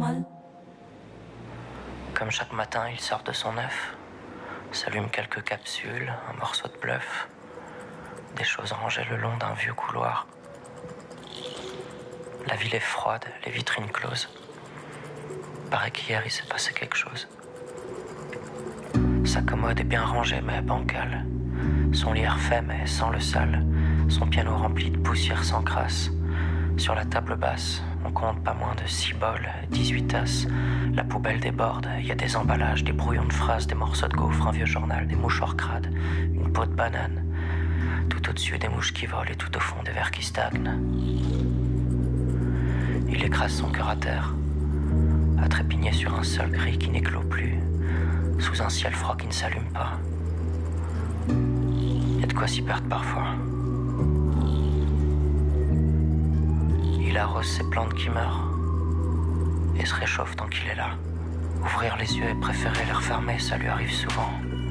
Comme chaque matin, il sort de son œuf, s'allume quelques capsules, un morceau de bluff, des choses rangées le long d'un vieux couloir. La ville est froide, les vitrines closes. Paraît qu'hier il s'est passé quelque chose. Sa commode est bien rangée mais bancale. Son lit est refait mais sans le sale. Son piano rempli de poussière sans crasse. Sur la table basse, on compte pas moins de 6 bols, 18 tasses. La poubelle déborde, il y a des emballages, des brouillons de phrases, des morceaux de gaufre, un vieux journal, des mouchoirs crades, une peau de banane. Tout au-dessus des mouches qui volent et tout au fond des verres qui stagnent. Il écrase son cœur à terre, à trépigner sur un sol gris qui n'éclot plus, sous un ciel froid qui ne s'allume pas. Il y a de quoi s'y perdre parfois. Il arrose ses plantes qui meurent et se réchauffe tant qu'il est là. Ouvrir les yeux et préférer les refermer, ça lui arrive souvent.